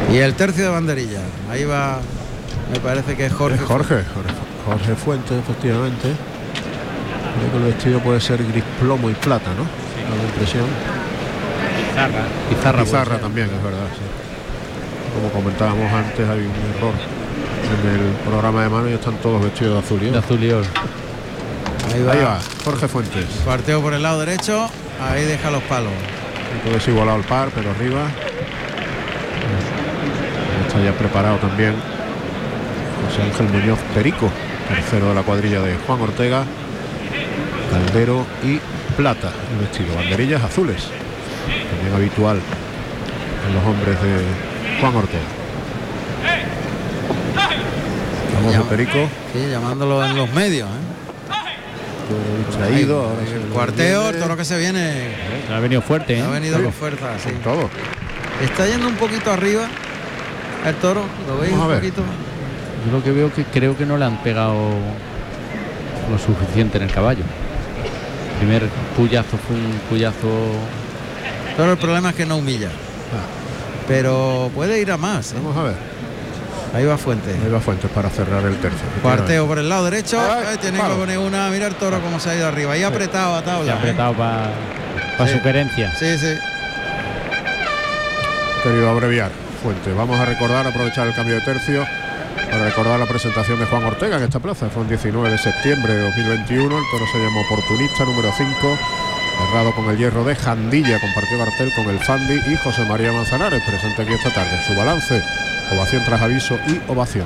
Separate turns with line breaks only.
Y el tercio de banderilla. Ahí va, me parece que es Jorge.
Jorge Fuentes, efectivamente. Creo que el vestido puede ser gris plomo y plata, ¿no? Sí. Da la impresión. Pizarra también, es verdad, sí. Como comentábamos antes, hay un error en el programa de mano y están todos vestidos de azul y oro.
De azul y oro.
Ahí va Jorge Fuentes.
Parteo por el lado derecho, ahí deja los palos.
Todo desigualado al par, pero arriba. Está ya preparado también José Ángel Muñoz Perico, tercero de la cuadrilla de Juan Ortega. Caldero y plata el vestido, banderillas azules, también habitual en los hombres de Juan Ortega. Vamos a Perico.
Sí, llamándolo en los medios,
distraído. Ahora
el cuarteo, todo lo que se viene.
Ha venido fuerte,
Ha venido con fuerza, sí.
Con todo.
Está yendo un poquito arriba el toro, ¿lo veis un poquito?
Yo lo que veo que creo que no le han pegado lo suficiente en el caballo. El primer puyazo fue un puyazo.
Pero el problema es que no humilla. Pero puede ir a más.
Vamos a ver.
Ahí va Fuentes.
Ahí va Fuentes para cerrar el tercio.
Cuarteo por el lado derecho. Ahí tiene que poner una. Mira el toro como se ha ido arriba. Ahí apretado a tabla.
Se ha apretado para su querencia.
Sí.
Querido abreviar Fuentes. Vamos a recordar, aprovechar el cambio de tercio para recordar la presentación de Juan Ortega en esta plaza. Fue el 19 de septiembre de 2021. El toro se llamó Oportunista, número 5. Cerrado con el hierro de Jandilla. Compartió cartel con el Fandi y José María Manzanares, presente aquí esta tarde. Su balance: ovación tras aviso y ovación.